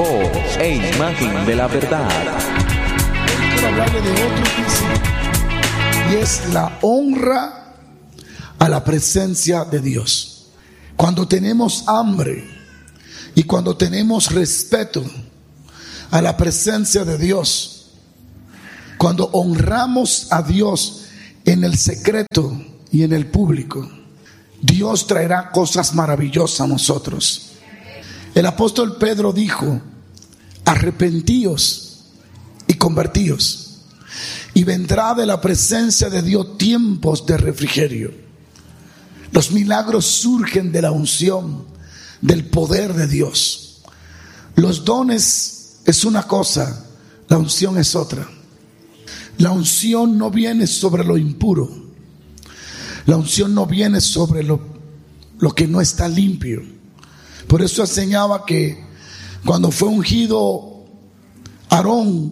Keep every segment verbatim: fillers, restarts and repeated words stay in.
voz e imagen de la verdad. Quiero hablarle de otro principio, y es la honra a la presencia de Dios. Cuando tenemos hambre y cuando tenemos respeto a la presencia de Dios, cuando honramos a Dios en el secreto y en el público, Dios traerá cosas maravillosas a nosotros. El apóstol Pedro dijo: arrepentíos y convertíos, y vendrá de la presencia de Dios tiempos de refrigerio. Los milagros surgen de la unción, del poder de Dios. Los dones es una cosa, la unción es otra. La unción no viene sobre lo impuro. La unción no viene sobre lo, lo que no está limpio. Por eso enseñaba que cuando fue ungido Aarón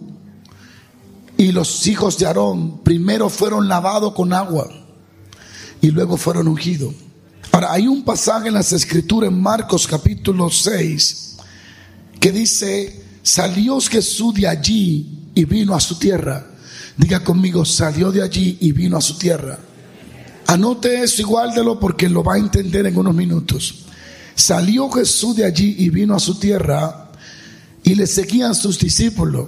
y los hijos de Aarón, primero fueron lavados con agua y luego fueron ungidos. Ahora, hay un pasaje en las Escrituras, en Marcos capítulo seis, que dice: salió Jesús de allí y vino a su tierra. Diga conmigo: salió de allí y vino a su tierra. Anote eso y guárdelo porque lo va a entender en unos minutos. Salió Jesús de allí y vino a su tierra, y le seguían sus discípulos.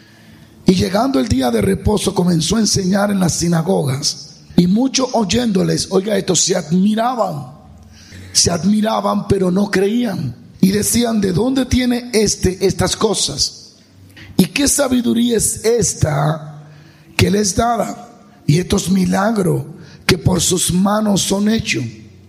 Y llegando el día de reposo, comenzó a enseñar en las sinagogas. Y muchos oyéndoles, oiga esto, se admiraban. Se admiraban, pero no creían. Y decían: ¿de dónde tiene este estas cosas? ¿Y qué sabiduría es esta que les dada? Y estos milagros que por sus manos son hechos.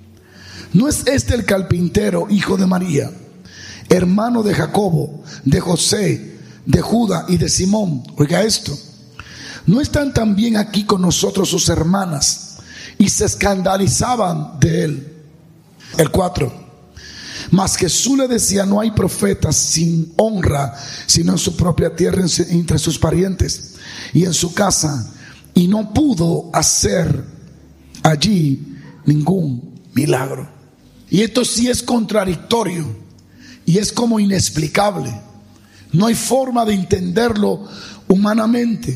¿No es este el carpintero, hijo de María, hermano de Jacobo, de José, de Judá y de Simón? Oiga esto. ¿No están también aquí con nosotros sus hermanas? Y se escandalizaban de él. El cuatro. Mas Jesús le decía: no hay profeta sin honra, sino en su propia tierra, entre sus parientes y en su casa. Y no pudo hacer allí ningún milagro. Y esto sí es contradictorio y es como inexplicable. No hay forma de entenderlo humanamente.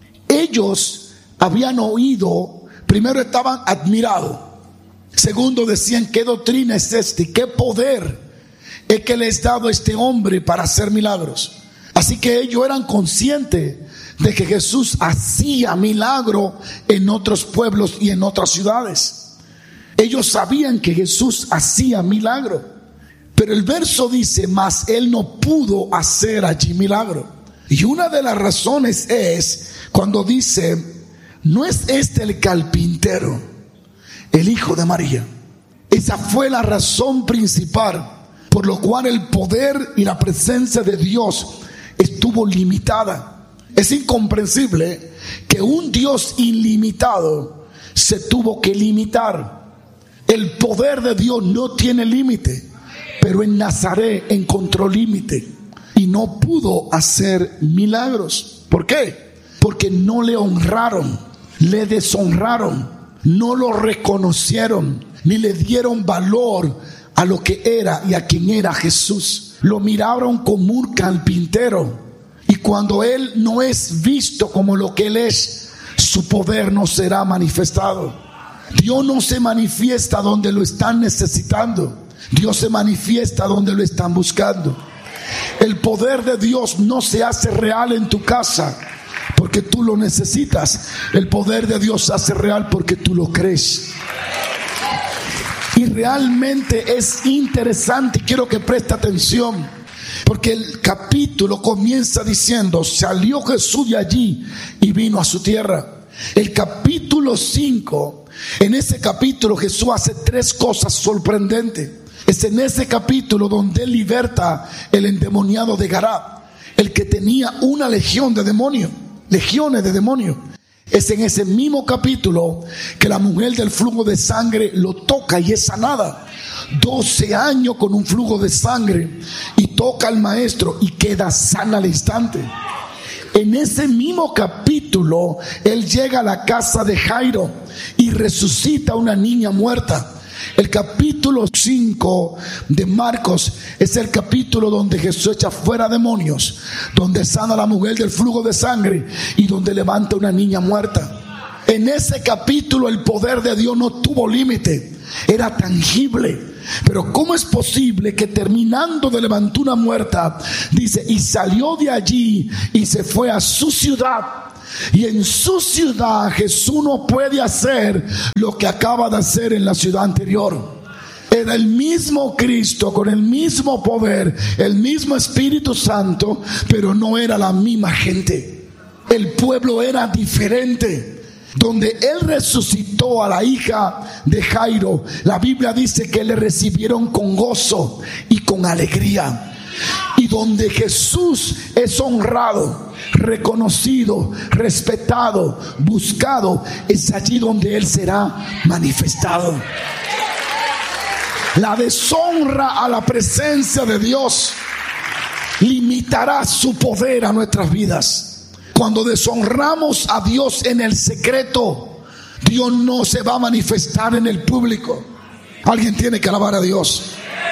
Ellos habían oído, primero estaban admirados. Segundo, decían: ¿qué doctrina es esta? ¿Qué poder es que le es dado a este hombre para hacer milagros? Así que ellos eran conscientes de que Jesús hacía milagros en otros pueblos y en otras ciudades. Ellos sabían que Jesús hacía milagros. Pero el verso dice: mas él no pudo hacer allí milagro. Y una de las razones es cuando dice: ¿no es este el carpintero, el hijo de María? Esa fue la razón principal por lo cual el poder y la presencia de Dios estuvo limitada. Es incomprensible que un Dios ilimitado se tuvo que limitar. El poder de Dios no tiene límite, pero en Nazaret encontró límite y no pudo hacer milagros. ¿Por qué? Porque no le honraron, le deshonraron, no lo reconocieron, ni le dieron valor a lo que era y a quien era Jesús. Lo miraron como un carpintero, y cuando él no es visto como lo que él es, su poder no será manifestado. Dios no se manifiesta donde lo están necesitando. Dios se manifiesta donde lo están buscando. El poder de Dios no se hace real en tu casa porque tú lo necesitas. El poder de Dios se hace real porque tú lo crees. Y realmente es interesante, quiero que preste atención, porque el capítulo comienza diciendo: salió Jesús de allí y vino a su tierra. El capítulo cinco, en ese capítulo Jesús hace tres cosas sorprendentes. Es en ese capítulo donde él liberta el endemoniado de Gará, el que tenía una legión de demonios, legiones de demonios. Es en ese mismo capítulo que la mujer del flujo de sangre lo toca y es sanada. doce años con un flujo de sangre, y toca al maestro y queda sana al instante. En ese mismo capítulo él llega a la casa de Jairo y resucita a una niña muerta. El capítulo cinco de Marcos es el capítulo donde Jesús echa fuera demonios, donde sana a la mujer del flujo de sangre y donde levanta una niña muerta. En ese capítulo el poder de Dios no tuvo límite, era tangible. Pero ¿cómo es posible que terminando de levantar una muerta, dice, y salió de allí y se fue a su ciudad? Y en su ciudad Jesús no puede hacer lo que acaba de hacer en la ciudad anterior. Era el mismo Cristo con el mismo poder, el mismo Espíritu Santo, pero no era la misma gente. El pueblo era diferente. Donde Él resucitó a la hija de Jairo, la Biblia dice que le recibieron con gozo y con alegría. Y donde Jesús es honrado, reconocido, respetado, buscado, es allí donde Él será manifestado. La deshonra a la presencia de Dios limitará su poder a nuestras vidas. Cuando deshonramos a Dios en el secreto, Dios no se va a manifestar en el público. Alguien tiene que alabar a Dios.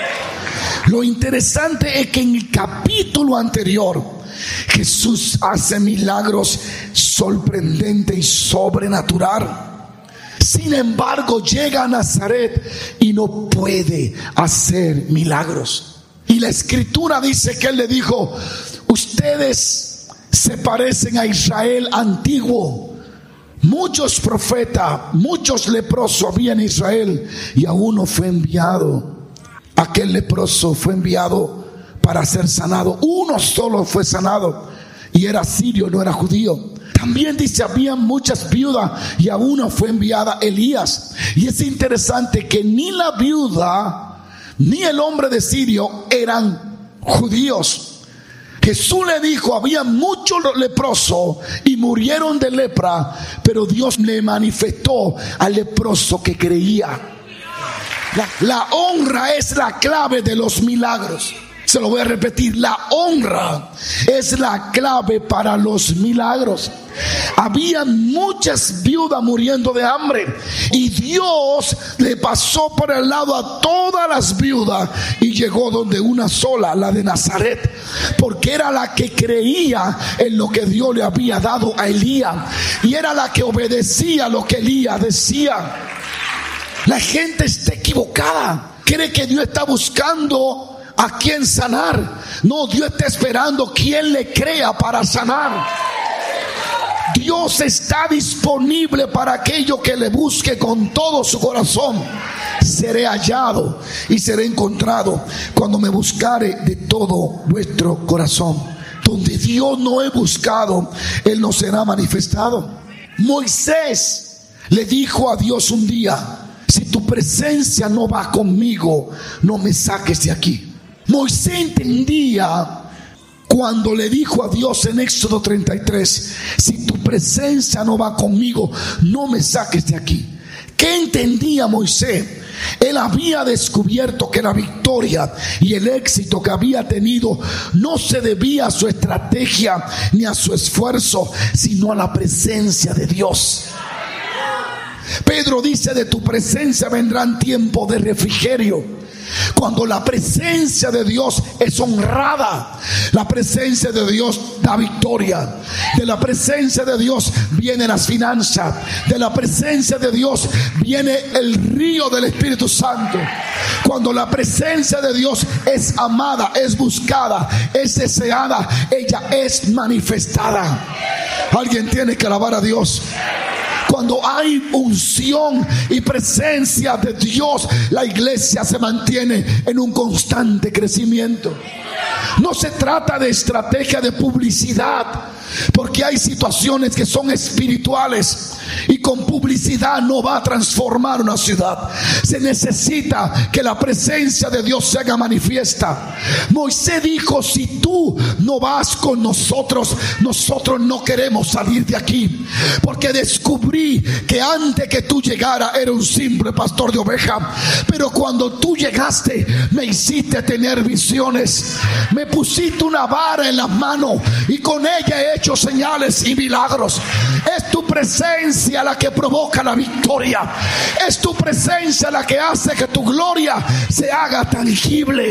Lo interesante es que en el capítulo anterior Jesús hace milagros sorprendentes y sobrenatural. Sin embargo, llega a Nazaret y no puede hacer milagros. Y la escritura dice que Él le dijo: ustedes se parecen a Israel antiguo. Muchos profetas, muchos leprosos había en Israel, y a uno fue enviado. Aquel leproso fue enviado para ser sanado. Uno solo fue sanado, y era sirio, no era judío. También dice, había muchas viudas, y a una fue enviada Elías. Y es interesante que ni la viuda ni el hombre de Sirio eran judíos. Jesús le dijo, había muchos leprosos y murieron de lepra, pero Dios le manifestó al leproso que creía. La, la honra es la clave de los milagros. Se lo voy a repetir, la honra es la clave para los milagros. Había muchas viudas muriendo de hambre, y Dios le pasó por el lado a todas las viudas y llegó donde una sola, la de Nazaret, porque era la que creía en lo que Dios le había dado a Elías, y era la que obedecía lo que Elías decía. La gente está equivocada, cree que Dios está buscando a quien sanar. No, Dios está esperando quien le crea para sanar. Dios está disponible para aquello que le busque con todo su corazón. Seré hallado y seré encontrado cuando me buscare de todo vuestro corazón. Donde Dios no he buscado, Él no será manifestado. Moisés le dijo a Dios un día: si tu presencia no va conmigo, no me saques de aquí. Moisés entendía cuando le dijo a Dios en Éxodo treinta y tres: si tu presencia no va conmigo, no me saques de aquí. ¿Qué entendía Moisés? Él había descubierto que la victoria y el éxito que había tenido no se debía a su estrategia ni a su esfuerzo, sino a la presencia de Dios. Pedro dice: de tu presencia vendrán tiempos de refrigerio. Cuando la presencia de Dios es honrada, la presencia de Dios da victoria. De la presencia de Dios vienen las finanzas. De la presencia de Dios viene el río del Espíritu Santo. Cuando la presencia de Dios es amada, es buscada, es deseada, ella es manifestada. Alguien tiene que alabar a Dios. Cuando hay unción y presencia de Dios, la iglesia se mantiene en un constante crecimiento. No se trata de estrategia de publicidad, porque hay situaciones que son espirituales y con publicidad no va a transformar una ciudad. Se necesita que la presencia de Dios se haga manifiesta. Moisés dijo: si tú no vas con nosotros, nosotros no queremos salir de aquí, porque descubrí que antes que tú llegaras era un simple pastor de ovejas, pero cuando tú llegaste me hiciste tener visiones, me pusiste una vara en las manos y con ella he hecho señales y milagros. Es tu presencia la que provoca la victoria. Es tu presencia la que hace que tu gloria se haga tangible.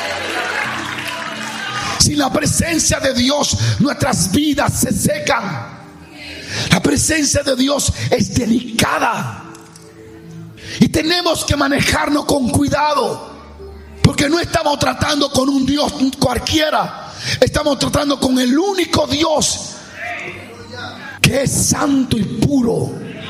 Sin la presencia de Dios, nuestras vidas se secan. La presencia de Dios es delicada y tenemos que manejarnos con cuidado, porque no estamos tratando con un Dios cualquiera. Estamos tratando con el único Dios que es santo y puro.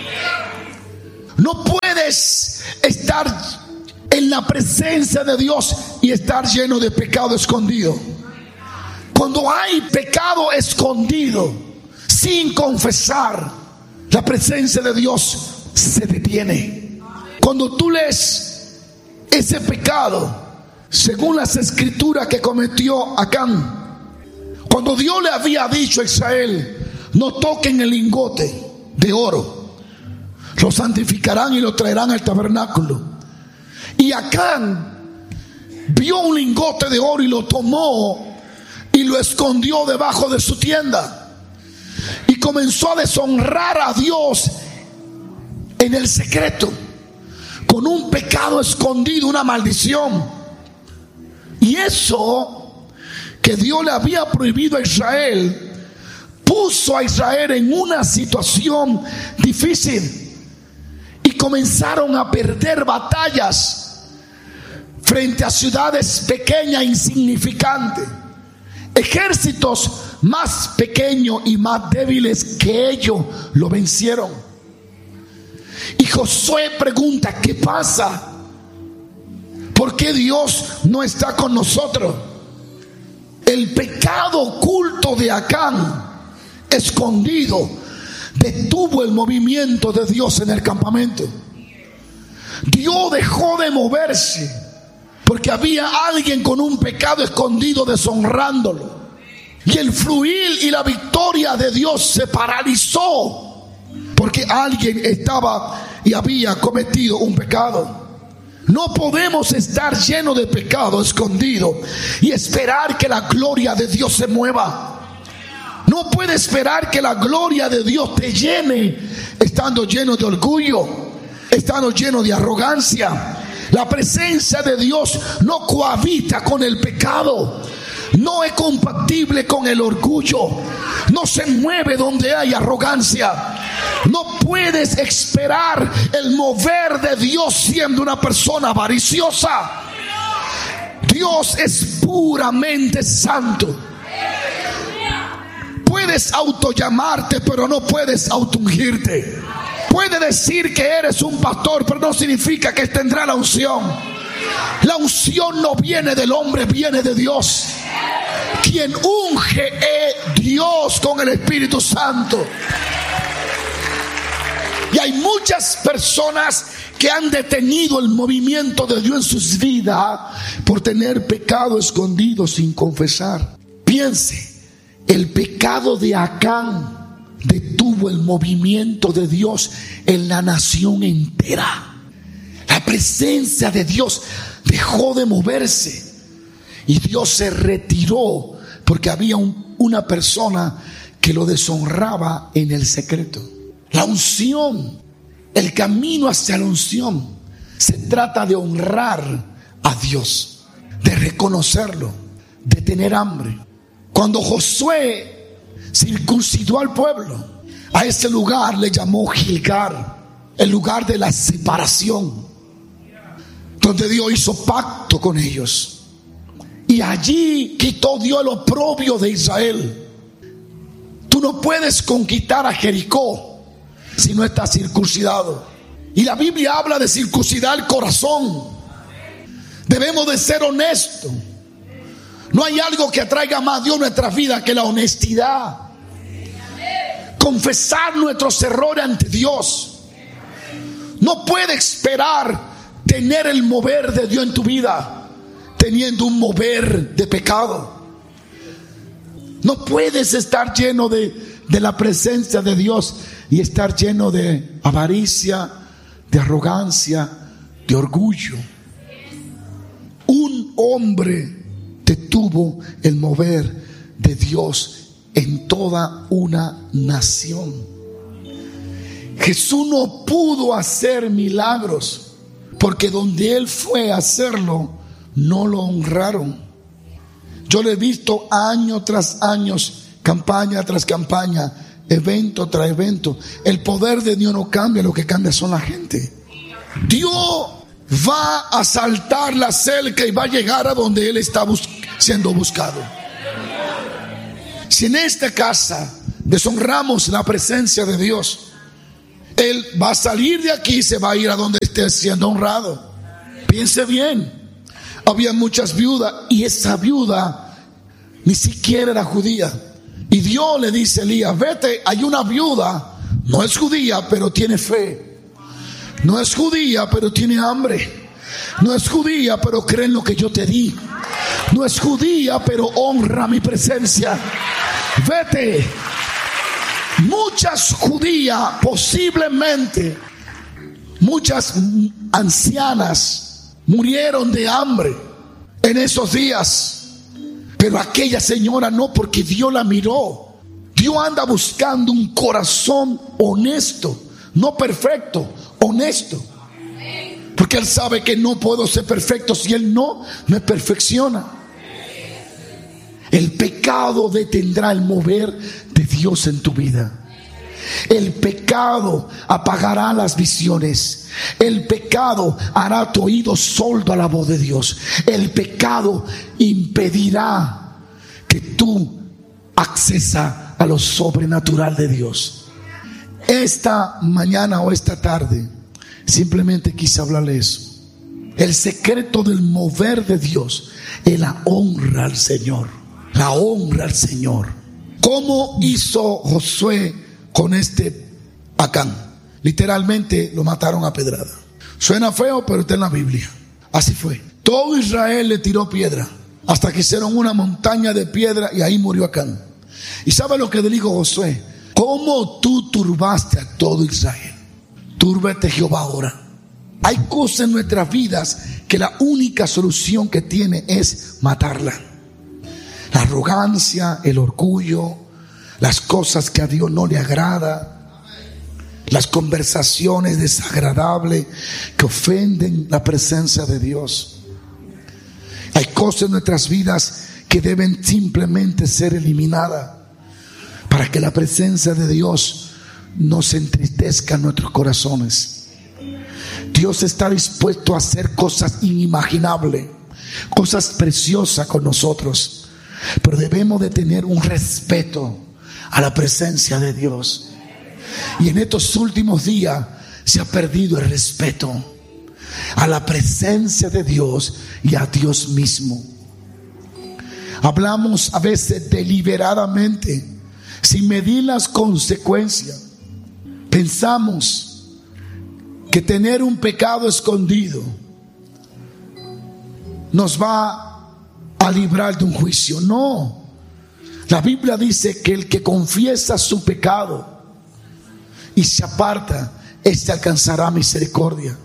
No puedes estar en la presencia de Dios y estar lleno de pecado escondido. Cuando hay pecado escondido sin confesar, la presencia de Dios se detiene. Cuando tú lees ese pecado, según las escrituras que cometió Acán, cuando Dios le había dicho a Israel: no toquen el lingote de oro, lo santificarán y lo traerán al tabernáculo. Y Acán vio un lingote de oro y lo tomó y lo escondió debajo de su tienda, y comenzó a deshonrar a Dios en el secreto, con un pecado escondido, una maldición. Y eso que Dios le había prohibido a Israel, puso a Israel en una situación difícil, y comenzaron a perder batallas frente a ciudades pequeñas e insignificantes. Ejércitos más pequeños y más débiles que ellos lo vencieron. Y Josué pregunta: ¿qué pasa? ¿Por qué Dios no está con nosotros? El pecado oculto de Acán, escondido, detuvo el movimiento de Dios en el campamento. Dios dejó de moverse porque había alguien con un pecado escondido deshonrándolo. Y el fluir y la victoria de Dios se paralizó porque alguien estaba y había cometido un pecado. No podemos estar llenos de pecado escondido y esperar que la gloria de Dios se mueva. No puede esperar que la gloria de Dios te llene estando lleno de orgullo, estando lleno de arrogancia. La presencia de Dios no cohabita con el pecado, no es compatible con el orgullo, no se mueve donde hay arrogancia. No puedes esperar el mover de Dios siendo una persona avariciosa. Dios es puramente santo. Puedes autollamarte, pero no puedes autoungirte. Puede decir que eres un pastor, pero no significa que tendrá la unción. La unción no viene del hombre, viene de Dios. Quien unge es Dios con el Espíritu Santo. Y hay muchas personas que han detenido el movimiento de Dios en sus vidas por tener pecado escondido sin confesar. Piense, el pecado de Acán detuvo el movimiento de Dios en la nación entera. La presencia de Dios dejó de moverse y Dios se retiró porque había un, una persona que lo deshonraba en el secreto. La unción, el camino hacia la unción, se trata de honrar a Dios, de reconocerlo, de tener hambre. Cuando Josué circuncidó al pueblo, a ese lugar le llamó Gilgal, el lugar de la separación, donde Dios hizo pacto con ellos. Y allí quitó Dios el oprobio de Israel. Tú no puedes conquistar a Jericó si no estás circuncidado. Y la Biblia habla de circuncidar el corazón. Debemos de ser honestos. No hay algo que atraiga más a Dios a nuestras vidas que la honestidad. Confesar nuestros errores ante Dios. No puedes esperar tener el mover de Dios en tu vida teniendo un mover de pecado. No puedes estar lleno de, de la presencia de Dios y estar lleno de avaricia, de arrogancia, de orgullo. Un hombre detuvo el mover de Dios en toda una nación. Jesús no pudo hacer milagros porque donde Él fue a hacerlo, no lo honraron. Yo lo he visto año tras año, campaña tras campaña, evento tras evento. El poder de Dios no cambia, lo que cambia son la gente. Dios va a saltar la cerca y va a llegar a donde Él está bus- siendo buscado. Si en esta casa deshonramos la presencia de Dios, Él va a salir de aquí y se va a ir a donde esté siendo honrado. Piense bien. Había muchas viudas y esa viuda ni siquiera era judía. Y Dios le dice a Elías: vete, hay una viuda, no es judía, pero tiene fe. No es judía, pero tiene hambre. No es judía, pero cree en lo que yo te di. No es judía, pero honra mi presencia. Vete. Muchas judías, posiblemente muchas ancianas, murieron de hambre en esos días. Pero aquella señora no, porque Dios la miró. Dios anda buscando un corazón honesto, no perfecto, honesto. Porque Él sabe que no puedo ser perfecto si Él no me perfecciona. El pecado detendrá el mover de Dios en tu vida. El pecado apagará las visiones. El pecado hará tu oído sordo a la voz de Dios. El pecado impedirá que tú accesa a lo sobrenatural de Dios. Esta mañana o esta tarde simplemente quise hablarle eso. El secreto del mover de Dios es la honra al Señor. La honra al Señor. ¿Cómo hizo Josué con este Acán? Literalmente lo mataron a pedrada. Suena feo, pero está en la Biblia. Así fue. Todo Israel le tiró piedra hasta que hicieron una montaña de piedra y ahí murió Acán. ¿Y sabe lo que le dijo Josué? ¿Cómo tú turbaste a todo Israel? Túrbete Jehová ahora. Hay cosas en nuestras vidas que la única solución que tiene es matarla. La arrogancia, el orgullo, las cosas que a Dios no le agrada, las conversaciones desagradables que ofenden la presencia de Dios. Hay cosas en nuestras vidas que deben simplemente ser eliminadas para que la presencia de Dios no se entristezca en nuestros corazones. Dios está dispuesto a hacer cosas inimaginables, cosas preciosas con nosotros. Pero debemos de tener un respeto a la presencia de Dios. Y en estos últimos días se ha perdido el respeto a la presencia de Dios y a Dios mismo. Hablamos a veces deliberadamente, sin medir las consecuencias. Pensamos que tener un pecado escondido nos va a librar de un juicio. No. La Biblia dice que el que confiesa su pecado y se aparta, este alcanzará misericordia.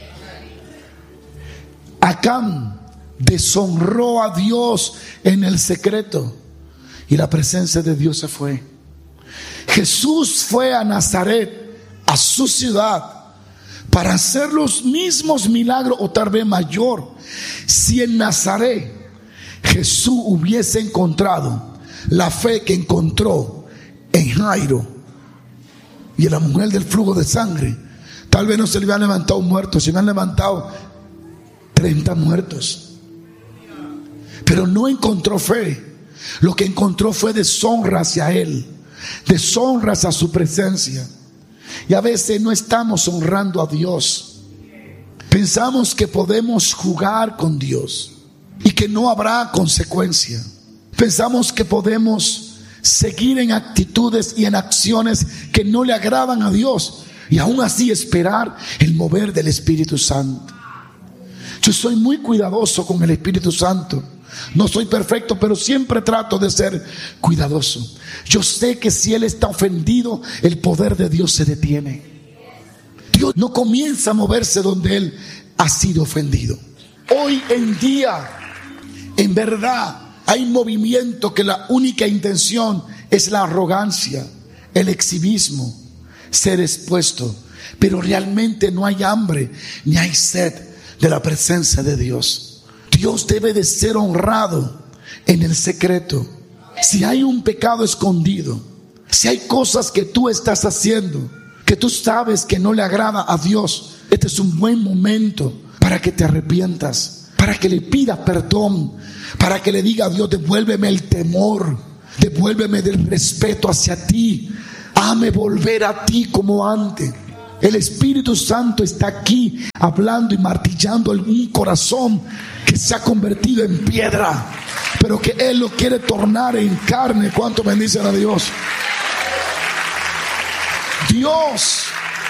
Acán deshonró a Dios en el secreto y la presencia de Dios se fue. Jesús fue a Nazaret, a su ciudad, para hacer los mismos milagros o tal vez mayor. Si en Nazaret Jesús hubiese encontrado la fe que encontró en Jairo y en la mujer del flujo de sangre, tal vez no se le habían levantado un muerto, se le han levantado treinta muertos. Pero no encontró fe. Lo que encontró fue deshonra hacia Él, deshonra hacia su presencia. Y a veces no estamos honrando a Dios. Pensamos que podemos jugar con Dios y que no habrá consecuencia. Pensamos que podemos seguir en actitudes y en acciones que no le agradan a Dios y aún así esperar el mover del Espíritu Santo. Yo soy muy cuidadoso con el Espíritu Santo. No soy perfecto, pero siempre trato de ser cuidadoso. Yo sé que si Él está ofendido, el poder de Dios se detiene. Dios no comienza a moverse donde Él ha sido ofendido. Hoy en día, en verdad, hay movimiento que la única intención es la arrogancia, el exhibismo, ser expuesto, pero realmente no hay hambre ni hay sed de la presencia de Dios. Dios debe de ser honrado en el secreto. Si hay un pecado escondido, si hay cosas que tú estás haciendo que tú sabes que no le agrada a Dios, este es un buen momento para que te arrepientas, para que le pidas perdón, para que le diga a Dios: devuélveme el temor, devuélveme del respeto hacia ti, hazme volver a ti como antes. El Espíritu Santo está aquí hablando y martillando en un corazón que se ha convertido en piedra, pero que Él lo quiere tornar en carne. ¿Cuánto bendicen a Dios? Dios,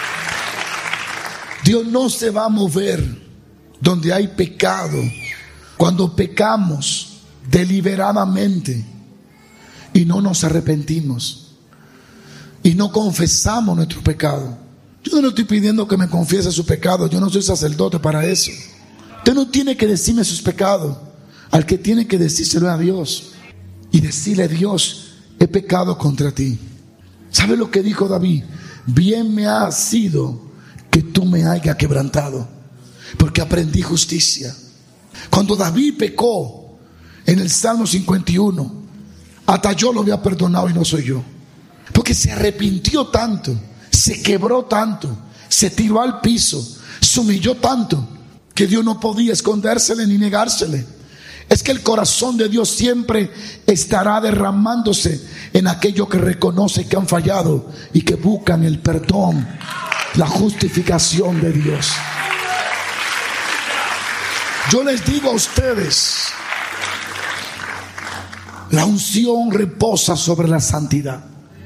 Dios no se va a mover donde hay pecado. Cuando pecamos deliberadamente y no nos arrepentimos y no confesamos nuestro pecado. Yo no le estoy pidiendo que me confiese su pecado. Yo no soy sacerdote para eso. Usted no tiene que decirme sus pecados. Al que tiene que decírselo a Dios y decirle: Dios, he pecado contra ti. ¿Sabe lo que dijo David? Bien me ha sido que tú me hayas quebrantado, porque aprendí justicia. Cuando David pecó en el Salmo cincuenta y uno, hasta yo lo había perdonado y no soy yo, porque se arrepintió tanto, se quebró tanto, se tiró al piso, se humilló tanto, que Dios no podía escondérsele ni negársele. Es que el corazón de Dios siempre estará derramándose en aquellos que reconocen que han fallado y que buscan el perdón, la justificación de Dios. Yo les digo a ustedes, la unción reposa sobre la santidad.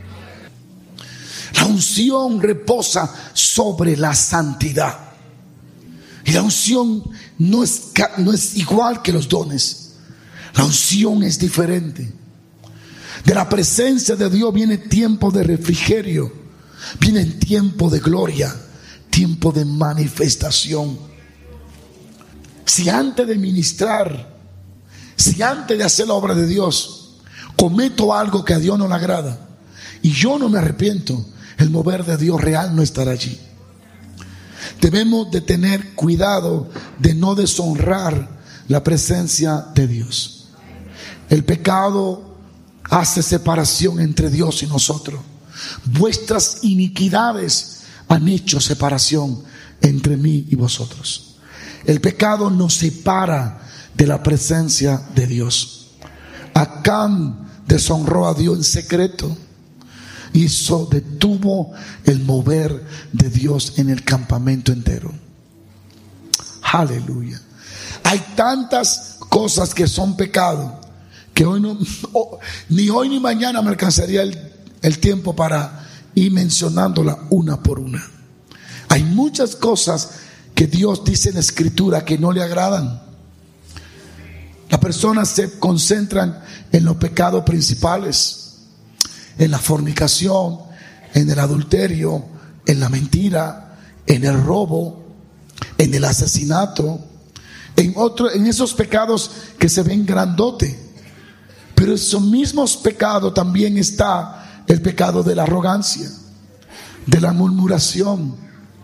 La unción reposa sobre la santidad. Y la unción no es, no es igual que los dones. La unción es diferente. De la presencia de Dios viene tiempo de refrigerio, viene tiempo de gloria, tiempo de manifestación. Si antes de ministrar, si antes de hacer la obra de Dios, cometo algo que a Dios no le agrada y yo no me arrepiento, el mover de Dios real no estará allí. Debemos de tener cuidado de no deshonrar la presencia de Dios. El pecado hace separación entre Dios y nosotros. Vuestras iniquidades han hecho separación entre mí y vosotros. El pecado nos separa de la presencia de Dios. Acán deshonró a Dios en secreto. Hizo, detuvo el mover de Dios en el campamento entero. Aleluya. Hay tantas cosas que son pecado que hoy no, oh, ni hoy ni mañana me alcanzaría el, el tiempo para ir mencionándola una por una. Hay muchas cosas que Dios dice en la Escritura que no le agradan. Las personas se concentran en los pecados principales, en la fornicación, en el adulterio, en la mentira, en el robo, en el asesinato, en otro, en esos pecados que se ven grandote. Pero esos mismos pecados también está el pecado de la arrogancia, de la murmuración.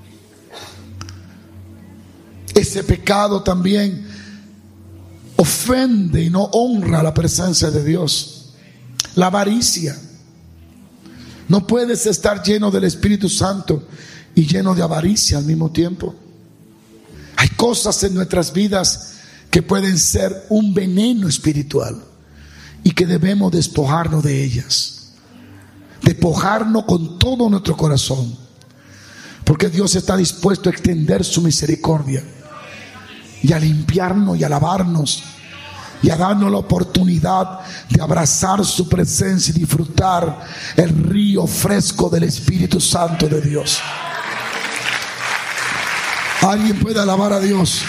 Ese pecado también ofende y no honra la presencia de Dios. La avaricia. No puedes estar lleno del Espíritu Santo y lleno de avaricia al mismo tiempo. Hay cosas en nuestras vidas que pueden ser un veneno espiritual y que debemos despojarnos de ellas. Despojarnos con todo nuestro corazón, porque Dios está dispuesto a extender su misericordia y a limpiarnos y a lavarnos y a darnos la oportunidad de abrazar su presencia y disfrutar el río fresco del Espíritu Santo de Dios. ¿Alguien puede alabar a Dios?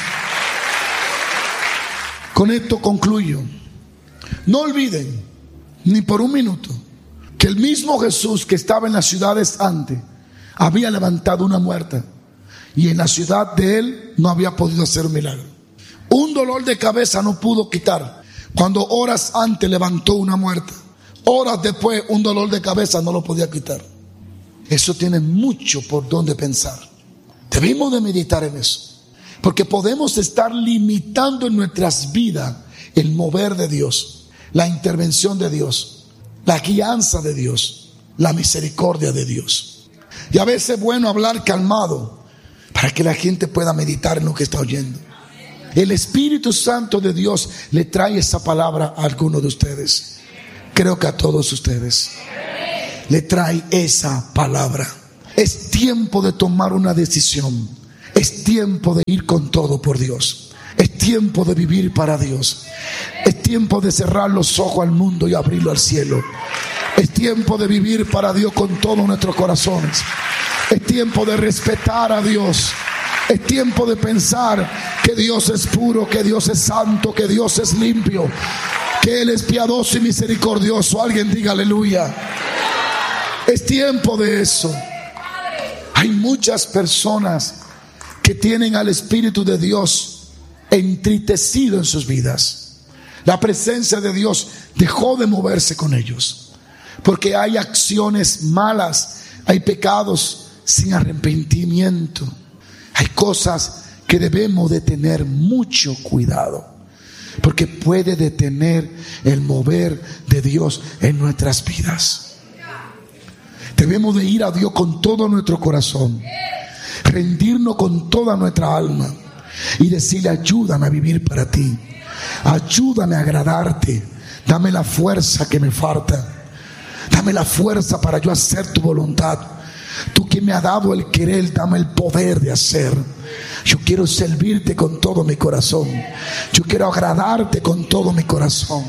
Con esto concluyo. No olviden ni por un minuto que el mismo Jesús que estaba en las ciudades antes había levantado una muerta, y en la ciudad de él no había podido hacer un milagro. Un dolor de cabeza no pudo quitar cuando horas antes levantó una muerta. Horas después un dolor de cabeza no lo podía quitar. Eso tiene mucho por donde pensar. Debemos de meditar en eso, porque podemos estar limitando en nuestras vidas el mover de Dios, la intervención de Dios, la guianza de Dios, la misericordia de Dios. Y a veces es bueno hablar calmado para que la gente pueda meditar en lo que está oyendo. El Espíritu Santo de Dios le trae esa palabra a algunos de ustedes. Creo que a todos ustedes le trae esa palabra. Es tiempo de tomar una decisión. Es tiempo de ir con todo por Dios. Es tiempo de vivir para Dios. Es tiempo de cerrar los ojos al mundo y abrirlo al cielo. Es tiempo de vivir para Dios con todos nuestros corazones. Es tiempo de respetar a Dios. Es tiempo de pensar que Dios es puro, que Dios es santo, que Dios es limpio, que Él es piadoso y misericordioso. Alguien diga aleluya. Es tiempo de eso. Hay muchas personas que tienen al Espíritu de Dios entristecido en sus vidas. La presencia de Dios dejó de moverse con ellos, porque hay acciones malas, hay pecados sin arrepentimiento. Hay cosas que debemos de tener mucho cuidado, porque puede detener el mover de Dios en nuestras vidas. Debemos de ir a Dios con todo nuestro corazón, rendirnos con toda nuestra alma y decirle: ayúdame a vivir para ti, ayúdame a agradarte, dame la fuerza que me falta, dame la fuerza para yo hacer tu voluntad. Tú que me has dado el querer, dame el poder de hacer. Yo quiero servirte con todo mi corazón. Yo quiero agradarte con todo mi corazón.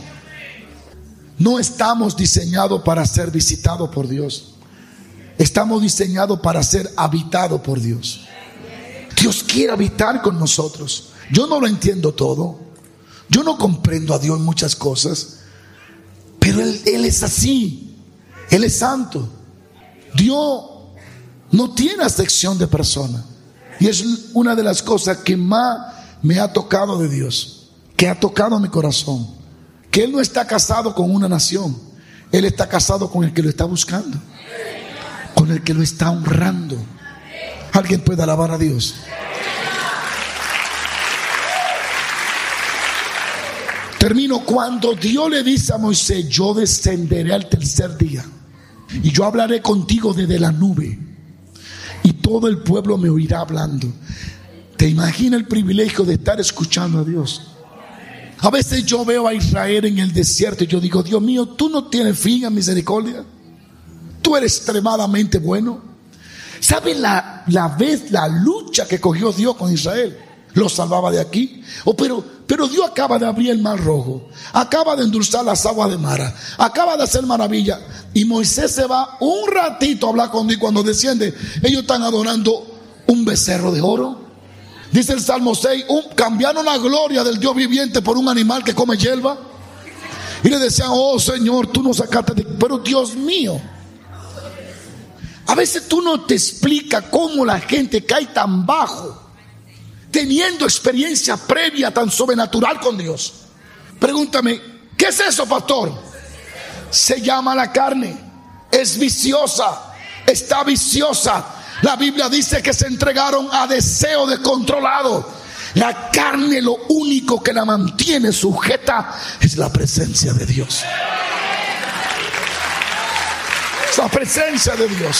No estamos diseñados para ser visitados por Dios. Estamos diseñados para ser habitados por Dios. Dios quiere habitar con nosotros. Yo no lo entiendo todo. Yo no comprendo a Dios en muchas cosas. Pero Él, Él es así. Él es santo. Dios no tiene acepción de persona. Y es una de las cosas que más me ha tocado de Dios, que ha tocado mi corazón. Que Él no está casado con una nación. Él está casado con el que lo está buscando, con el que lo está honrando. ¿Alguien puede alabar a Dios? Termino. Cuando Dios le dice a Moisés: yo descenderé al tercer día y yo hablaré contigo desde la nube y todo el pueblo me oirá hablando. ¿Te imaginas el privilegio de estar escuchando a Dios? A veces yo veo a Israel en el desierto y yo digo: Dios mío, tú no tienes fin a misericordia. Tú eres extremadamente bueno. ¿Sabes la, la vez, la lucha que cogió Dios con Israel? Lo salvaba de aquí. Oh, pero, pero Dios acaba de abrir el mar rojo, acaba de endulzar las aguas de Mara, acaba de hacer maravilla. Y Moisés se va un ratito a hablar con Dios. Cuando desciende, ellos están adorando un becerro de oro. Dice el Salmo seis, un, cambiaron la gloria del Dios viviente por un animal que come hierba. Y le decían: oh Señor, tú nos sacaste de... Pero Dios mío, a veces tú no te explicas cómo la gente cae tan bajo, teniendo experiencia previa tan sobrenatural con Dios. Pregúntame: ¿qué es eso, pastor? Se llama la carne. Es viciosa, está viciosa. La Biblia dice que se entregaron a deseo descontrolado. La carne, lo único que la mantiene sujeta es la presencia de Dios. Es la presencia de Dios.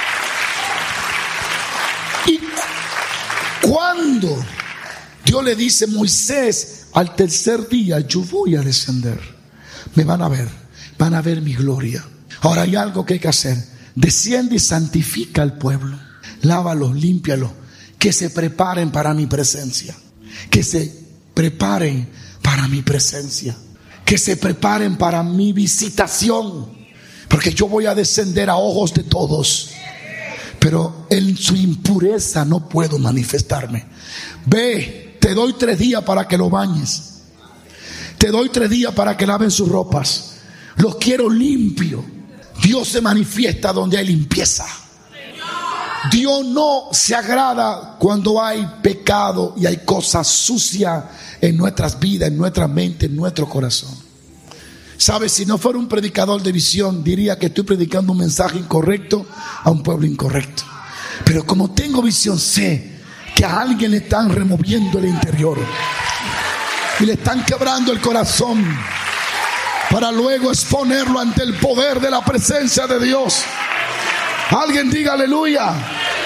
Y cuando Dios le dice: Moisés, al tercer día yo voy a descender, me van a ver, van a ver mi gloria. Ahora hay algo que hay que hacer: desciende y santifica al pueblo, lávalos, límpialos, que se preparen para mi presencia, que se preparen para mi presencia, que se preparen para mi visitación, porque yo voy a descender a ojos de todos, pero en su impureza no puedo manifestarme. Ve, te doy tres días para que lo bañes, te doy tres días para que laven sus ropas, los quiero limpio. Dios se manifiesta donde hay limpieza. Dios no se agrada cuando hay pecado y hay cosas sucias en nuestras vidas, en nuestra mente, en nuestro corazón. Sabes, si no fuera un predicador de visión, diría que estoy predicando un mensaje incorrecto a un pueblo incorrecto. Pero como tengo visión, sé que a alguien le están removiendo el interior y le están quebrando el corazón para luego exponerlo ante el poder de la presencia de Dios. Alguien diga aleluya.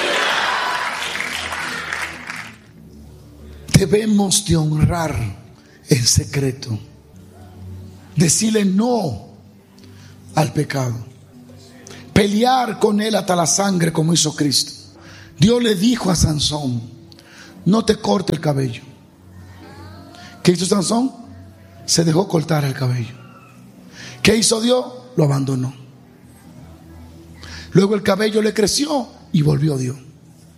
Debemos de honrar en secreto, decirle no al pecado, pelear con él hasta la sangre como hizo Cristo. Dios le dijo a Sansón: no te corte el cabello. ¿Qué hizo Sansón? Se dejó cortar el cabello. ¿Qué hizo Dios? Lo abandonó. Luego el cabello le creció y volvió a Dios.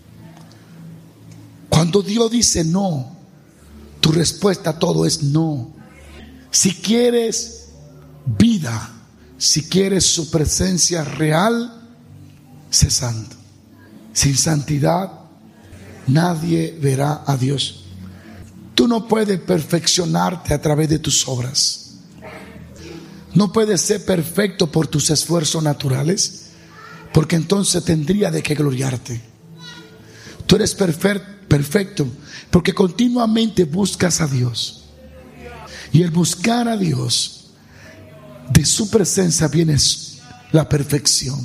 Cuando Dios dice no, tu respuesta a todo es no. Si quieres vida, si quieres su presencia real, sé santo. Sin santidad nadie verá a Dios. Tú no puedes perfeccionarte a través de tus obras. No puedes ser perfecto por tus esfuerzos naturales, porque entonces tendría de qué gloriarte. Tú eres perfecto, perfecto porque continuamente buscas a Dios. Y el buscar a Dios, de su presencia viene la perfección.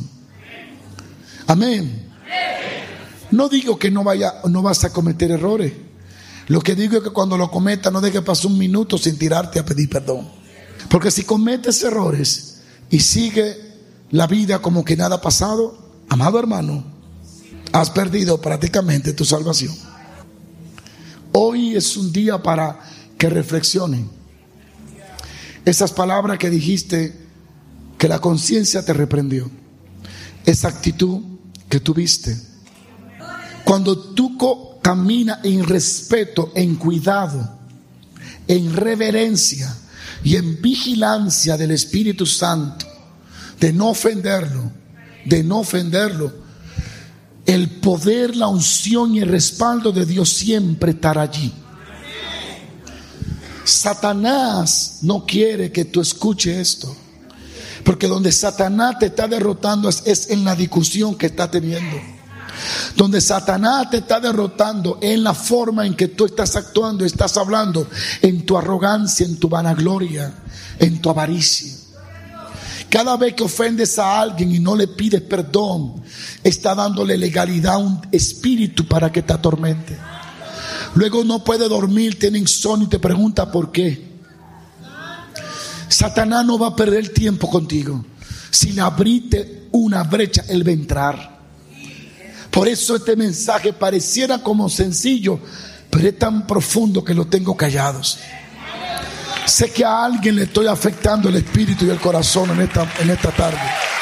Amén. No digo que no vaya, no vas a cometer errores. Lo que digo es que cuando lo cometas no dejes pasar un minuto sin tirarte a pedir perdón. Porque si cometes errores y sigue la vida como que nada ha pasado, amado hermano, has perdido prácticamente tu salvación. Hoy es un día para que reflexionen. Esas palabras que dijiste, que la conciencia te reprendió, esa actitud que tuviste, cuando tú caminas en respeto, en cuidado, en reverencia y en vigilancia del Espíritu Santo, de no ofenderlo, de no ofenderlo, el poder, la unción y el respaldo de Dios siempre estará allí. Satanás no quiere que tú escuches esto, porque donde Satanás te está derrotando es, es en la discusión que está teniendo. Donde Satanás te está derrotando en la forma en que tú estás actuando, estás hablando, en tu arrogancia, en tu vanagloria, en tu avaricia. Cada vez que ofendes a alguien y no le pides perdón, está dándole legalidad a un espíritu para que te atormente. Luego no puede dormir, tiene insomnio y te pregunta por qué. Satanás no va a perder tiempo contigo. Si le abriste una brecha, él va a entrar. Por eso este mensaje pareciera como sencillo, pero es tan profundo que lo tengo callados. Sé que a alguien le estoy afectando el espíritu y el corazón en esta, en esta tarde.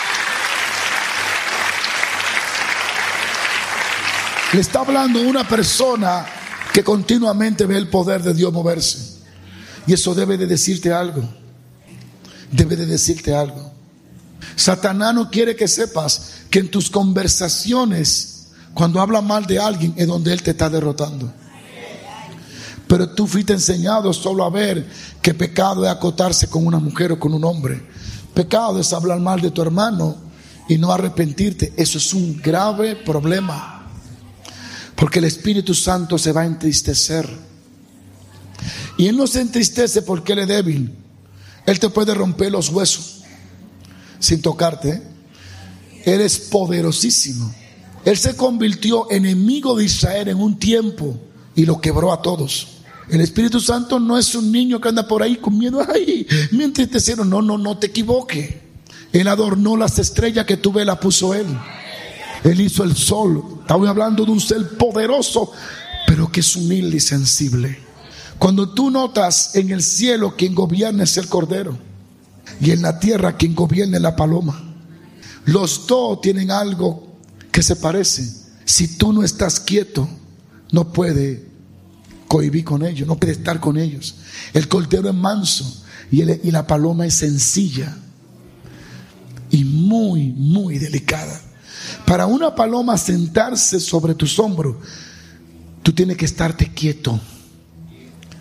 Le está hablando una persona que continuamente ve el poder de Dios moverse. Y eso debe de decirte algo. Debe de decirte algo. Satanás no quiere que sepas que en tus conversaciones, cuando habla mal de alguien, es donde él te está derrotando. Pero tú fuiste enseñado solo a ver que pecado es acotarse con una mujer o con un hombre. Pecado es hablar mal de tu hermano y no arrepentirte. Eso es un grave problema, porque el Espíritu Santo se va a entristecer. Y Él no se entristece porque Él es débil. Él te puede romper los huesos sin tocarte. Él es poderosísimo. Él se convirtió enemigo de Israel en un tiempo y lo quebró a todos. El Espíritu Santo no es un niño que anda por ahí con miedo. Ay, me entristecieron. No, no, no te equivoques. Él adornó las estrellas que tú ves, las puso Él. Él hizo el sol. Estamos hablando de un ser poderoso, pero que es humilde y sensible. Cuando tú notas en el cielo quien gobierna es el Cordero, y en la tierra quien gobierna es la paloma. Los dos tienen algo que se parece. Si tú no estás quieto, no puedes cohibir con ellos, no puedes estar con ellos. El Cordero es manso y, el, y la paloma es sencilla y muy, muy delicada. Para una paloma sentarse sobre tus hombros, tú tienes que estarte quieto.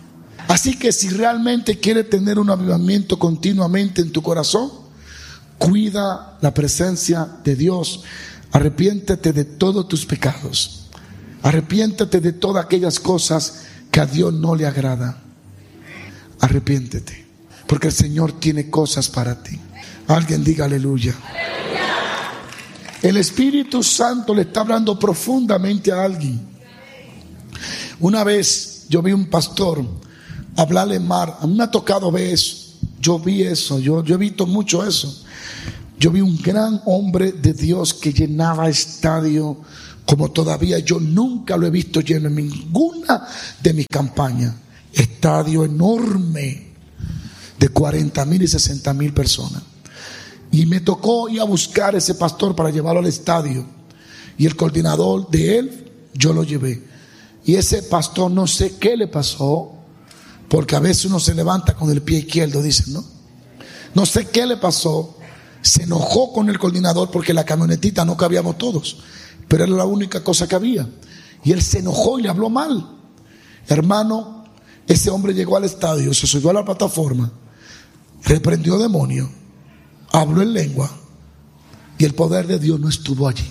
Así que si realmente quieres tener un avivamiento continuamente en tu corazón, cuida la presencia de Dios. Arrepiéntete de todos tus pecados. Arrepiéntete de todas aquellas cosas que a Dios no le agrada. Arrepiéntete, porque el Señor tiene cosas para ti. Alguien diga aleluya. ¡Aleluya! El Espíritu Santo le está hablando profundamente a alguien. Una vez yo vi un pastor hablarle mar. A mí me ha tocado ver eso. Yo vi eso, yo, yo he visto mucho eso. Yo vi un gran hombre de Dios que llenaba estadio como todavía yo nunca lo he visto lleno en ninguna de mis campañas. Estadio enorme de cuarenta mil y sesenta mil personas. Y me tocó ir a buscar a ese pastor para llevarlo al estadio. Y el coordinador de él, yo lo llevé. Y ese pastor no sé qué le pasó, porque a veces uno se levanta con el pie izquierdo, dicen, ¿no? No sé qué le pasó. Se enojó con el coordinador porque la camionetita no cabíamos todos, pero era la única cosa que había. Y él se enojó y le habló mal. Hermano, ese hombre llegó al estadio, se subió a la plataforma, reprendió demonios, habló en lengua, y el poder de Dios no estuvo allí.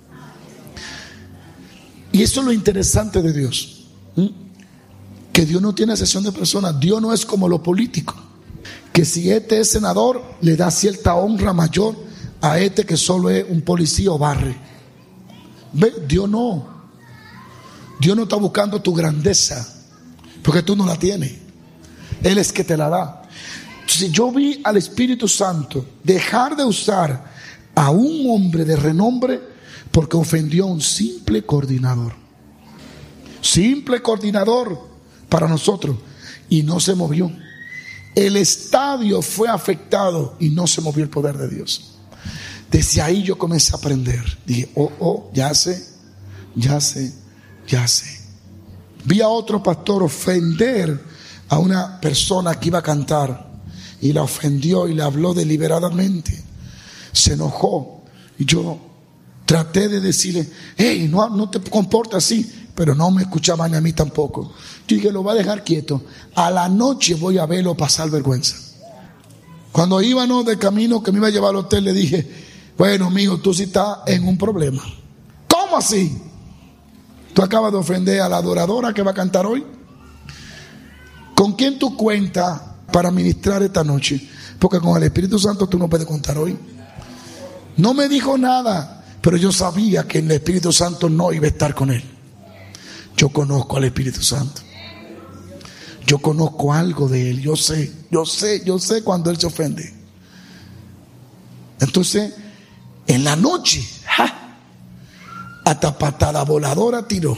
Y eso es lo interesante de Dios, ¿Mm? que Dios no tiene excepción de personas. Dios no es como los políticos, que si este es senador le da cierta honra mayor a este que solo es un policía o barre. ¿Ve? Dios no. Dios no está buscando tu grandeza, porque tú no la tienes. Él es que te la da. Si yo vi al Espíritu Santo dejar de usar a un hombre de renombre porque ofendió a un simple coordinador. Simple coordinador para nosotros, y no se movió. El estadio fue afectado y no se movió el poder de Dios. Desde ahí yo comencé a aprender. Dije, oh, oh, ya sé, ya sé, ya sé. Vi a otro pastor ofender a una persona que iba a cantar, y la ofendió y le habló deliberadamente. Se enojó, y yo traté de decirle, hey, no, no te comportes así. Pero no me escuchaban a mí tampoco. Yo dije, lo voy a dejar quieto. A la noche voy a verlo pasar vergüenza. Cuando íbamos de camino que me iba a llevar al hotel, le dije, bueno, amigo, tú sí estás en un problema. ¿Cómo así? Tú acabas de ofender a la adoradora que va a cantar hoy. ¿Con quién tú cuentas para ministrar esta noche? Porque con el Espíritu Santo tú no puedes contar hoy. No me dijo nada, pero yo sabía que el Espíritu Santo no iba a estar con él. Yo conozco al Espíritu Santo. Yo conozco algo de él. Yo sé, yo sé, yo sé cuando él se ofende. Entonces, en la noche, ¡ja!, hasta patada voladora tiró.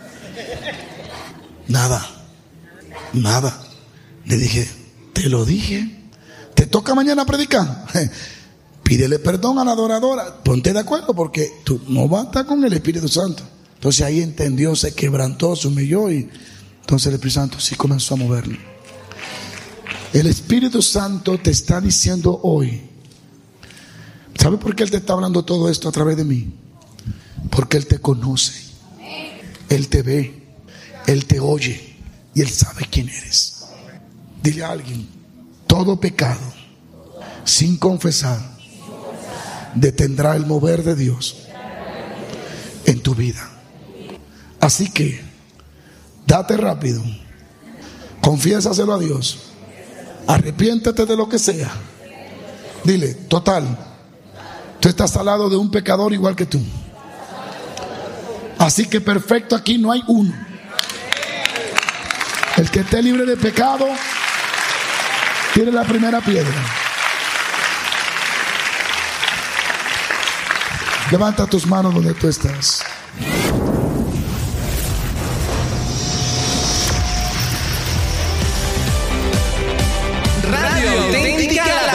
Nada, nada. Le dije, te lo dije. ¿Te toca mañana predicar? Pídele perdón a la adoradora. Ponte de acuerdo, porque tú no vas a estar con el Espíritu Santo. Entonces ahí entendió, se quebrantó, se humilló, y entonces el Espíritu Santo sí comenzó a moverlo. El Espíritu Santo te está diciendo hoy, ¿sabe por qué Él te está hablando todo esto a través de mí? Porque Él te conoce, Él te ve, Él te oye, y Él sabe quién eres. Dile a alguien, todo pecado sin confesar detendrá el mover de Dios en tu vida. Así que date rápido, confiésaselo a Dios, arrepiéntete de lo que sea. Dile, total, tú estás al lado de un pecador igual que tú. Así que perfecto aquí no hay uno. El que esté libre de pecado tire la primera piedra. Levanta tus manos donde tú estás.